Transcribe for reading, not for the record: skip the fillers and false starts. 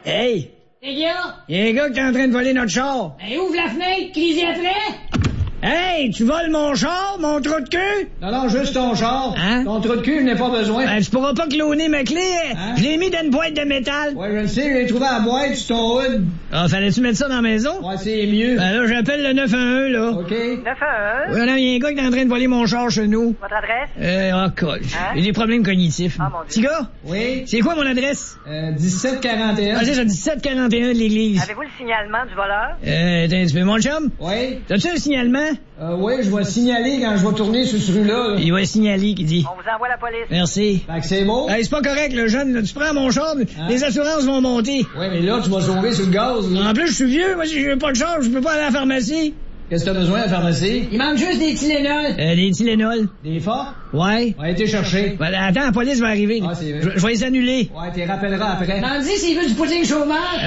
Hey! C'est Guillaume? Il y a un gars qui est en train de voler notre char. Ben, ouvre la fenêtre, crise après. Hey, tu voles mon char, mon trou de cul? Non, juste ton char. Hein? Ton trou de cul, je n'ai pas besoin. Ben, tu pourras pas cloner ma clé. Hein? Je l'ai mis dans une boîte de métal. Ouais, je le sais, je l'ai trouvé à la boîte sur ton hood. Ah, fallait-tu mettre ça dans la maison? Ouais, c'est mieux. Ben là, j'appelle le 911, là. OK. 911, Ouais, non, il y a un gars qui est en train de voler mon char chez nous. votre adresse? Colle. Hein? J'ai des problèmes cognitifs. Ah, mon Dieu. Petit gars? Oui. C'est quoi mon adresse? 1741. Ah, c'est ça, 1741 de l'église. Avez-vous le signalement du voleur? Attends un petit peu, mon chum? Oui. T'as-tu un signalement? Oui, je vais signaler quand je vais tourner sur ce rue-là. Il va signaler, qui dit. On vous envoie la police. Merci. Fait que c'est beau. Hey, c'est pas correct, le jeune. Là. Tu prends mon char, les assurances vont monter. Ouais, mais là, tu vas sauver sur le gaz, là. En plus, je suis vieux. Moi, si j'ai pas de char, je peux pas aller à la pharmacie. Qu'est-ce que t'as besoin à la pharmacie? Il manque juste des Tylenol. Des Tylenol. Des forts? Ouais. On va aller chercher. Ben, attends, la police va arriver. Ah, c'est vrai. Je vais les annuler. Ouais, tu les rappelleras après. M'en dis s'il veut du pudding chômage.